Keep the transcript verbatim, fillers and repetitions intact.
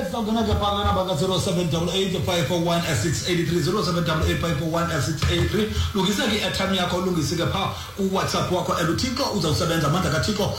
sawungena ke phakana baka zero seven eight eight five four one six eight three zero seven eight eight five four one six eight three lungisa ke airtime yakho lungise ke pha ku WhatsApp wakho eluthixo uzawusebenza amandla kaThixo